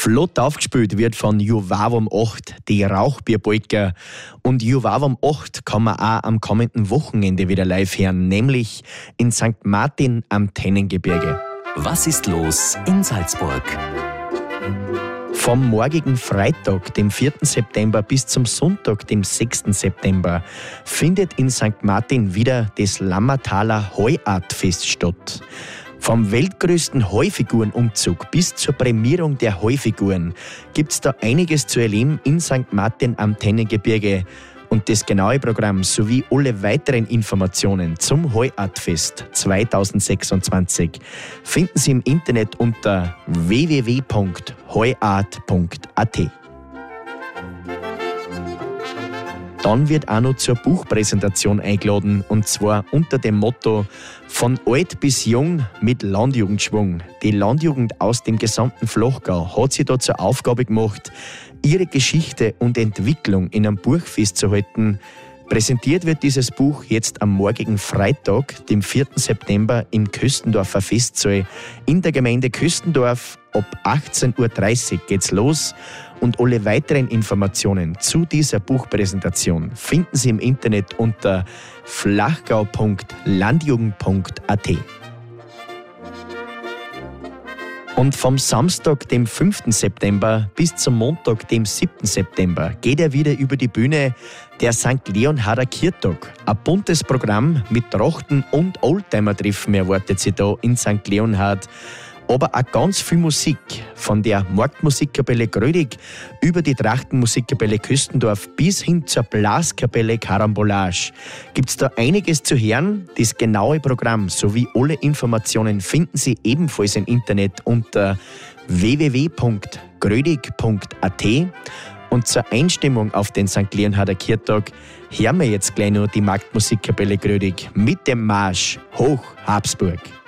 Flott aufgespielt wird von Juvavam 8, die Rauchbierpolka. Und Juvavam 8 kann man auch am kommenden Wochenende wieder live hören, nämlich in St. Martin am Tennengebirge. Was ist los in Salzburg? Vom morgigen Freitag, dem 4. September, bis zum Sonntag, dem 6. September, findet in St. Martin wieder das Lammertaler Heuartfest statt. Vom weltgrößten Heufigurenumzug bis zur Prämierung der Heufiguren gibt es da einiges zu erleben in St. Martin am Tennengebirge. Und das genaue Programm sowie alle weiteren Informationen zum Heuartfest 2026 finden Sie im Internet unter www.heuart.at. Dann wird auch noch zur Buchpräsentation eingeladen, und zwar unter dem Motto „Von alt bis jung mit Landjugendschwung". Die Landjugend aus dem gesamten Flachgau hat sich da zur Aufgabe gemacht, ihre Geschichte und Entwicklung in einem Buch festzuhalten. Präsentiert wird dieses Buch jetzt am morgigen Freitag, dem 4. September, im Köstendorfer Festsaal in der Gemeinde Köstendorf. Ab 18.30 Uhr geht's los. Und alle weiteren Informationen zu dieser Buchpräsentation finden Sie im Internet unter flachgau.landjugend.at. Und vom Samstag, dem 5. September, bis zum Montag, dem 7. September, geht er wieder über die Bühne, der St. Leonharder Kirchtag. Ein buntes Programm mit Trachten und Oldtimer-Treffen erwartet Sie da in St. Leonhard. Aber auch ganz viel Musik, von der Marktmusikkapelle Grödig über die Trachtenmusikkapelle Köstendorf bis hin zur Blaskapelle Karambolage. Gibt es da einiges zu hören? Das genaue Programm sowie alle Informationen finden Sie ebenfalls im Internet unter www.grödig.at. Und zur Einstimmung auf den St. Leonharder Kirchtag hören wir jetzt gleich noch die Marktmusikkapelle Grödig mit dem Marsch Hoch Habsburg.